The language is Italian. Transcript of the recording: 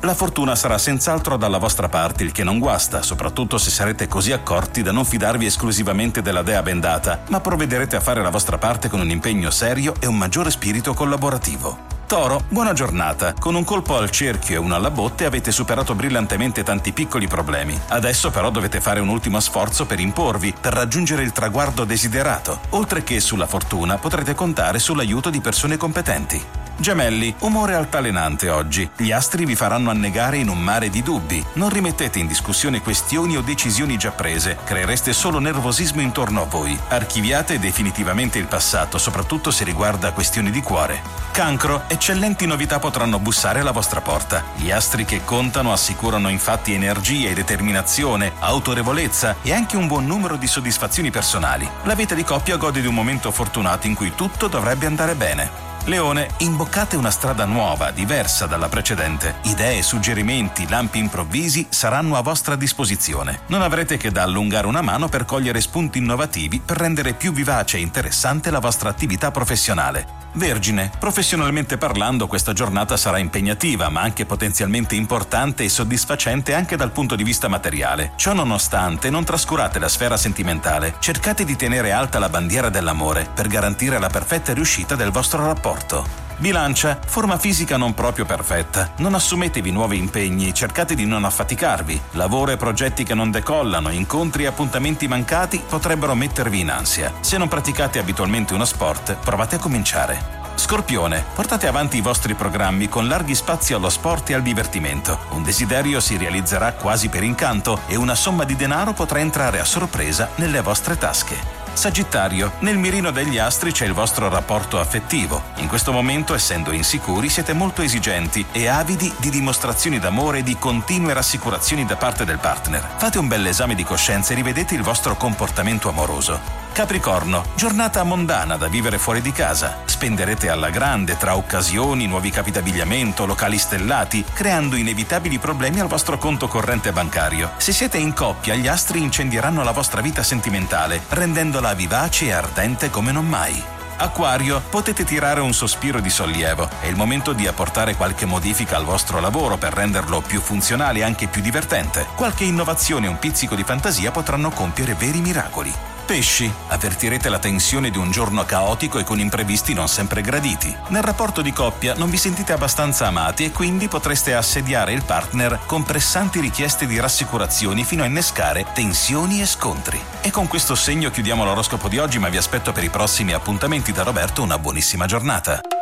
La fortuna sarà senz'altro dalla vostra parte, il che non guasta, soprattutto se sarete così accorti da non fidarvi esclusivamente della dea bendata, ma provvederete a fare la vostra parte con un impegno serio e un maggiore spirito collaborativo. Toro, buona giornata. Con un colpo al cerchio e uno alla botte avete superato brillantemente tanti piccoli problemi. Adesso però dovete fare un ultimo sforzo per imporvi, per raggiungere il traguardo desiderato. Oltre che sulla fortuna, potrete contare sull'aiuto di persone competenti. Gemelli, umore altalenante oggi. Gli astri vi faranno annegare in un mare di dubbi. Non rimettete in discussione questioni o decisioni già prese. Creereste solo nervosismo intorno a voi. Archiviate definitivamente il passato, soprattutto se riguarda questioni di cuore. Cancro, eccellenti novità potranno bussare alla vostra porta. Gli astri che contano assicurano infatti energia e determinazione, autorevolezza e anche un buon numero di soddisfazioni personali. La vita di coppia gode di un momento fortunato in cui tutto dovrebbe andare bene. Leone, imboccate una strada nuova, diversa dalla precedente. Idee, suggerimenti, lampi improvvisi saranno a vostra disposizione. Non avrete che da allungare una mano per cogliere spunti innovativi per rendere più vivace e interessante la vostra attività professionale. Vergine, professionalmente parlando questa giornata sarà impegnativa, ma anche potenzialmente importante e soddisfacente anche dal punto di vista materiale. Ciò nonostante, non trascurate la sfera sentimentale. Cercate di tenere alta la bandiera dell'amore per garantire la perfetta riuscita del vostro rapporto. Bilancia, forma fisica non proprio perfetta. Non assumetevi nuovi impegni, cercate di non affaticarvi. Lavoro e progetti che non decollano, incontri e appuntamenti mancati potrebbero mettervi in ansia. Se non praticate abitualmente uno sport, provate a cominciare. Scorpione, portate avanti i vostri programmi con larghi spazi allo sport e al divertimento. Un desiderio si realizzerà quasi per incanto e una somma di denaro potrà entrare a sorpresa nelle vostre tasche. Sagittario, nel mirino degli astri c'è il vostro rapporto affettivo. In questo momento, essendo insicuri, siete molto esigenti e avidi di dimostrazioni d'amore e di continue rassicurazioni da parte del partner. Fate un bell'esame di coscienza e rivedete il vostro comportamento amoroso. Capricorno, giornata mondana da vivere fuori di casa. Spenderete alla grande tra occasioni, nuovi capi d'abbigliamento, locali stellati, creando inevitabili problemi al vostro conto corrente bancario. Se siete in coppia, gli astri incendieranno la vostra vita sentimentale, rendendola vivace e ardente come non mai. Acquario, potete tirare un sospiro di sollievo. È il momento di apportare qualche modifica al vostro lavoro per renderlo più funzionale e anche più divertente. Qualche innovazione e un pizzico di fantasia potranno compiere veri miracoli. Pesci, avvertirete la tensione di un giorno caotico e con imprevisti non sempre graditi. Nel rapporto di coppia non vi sentite abbastanza amati e quindi potreste assediare il partner con pressanti richieste di rassicurazioni fino a innescare tensioni e scontri. E con questo segno chiudiamo l'oroscopo di oggi, ma vi aspetto per i prossimi appuntamenti. Da Roberto una buonissima giornata.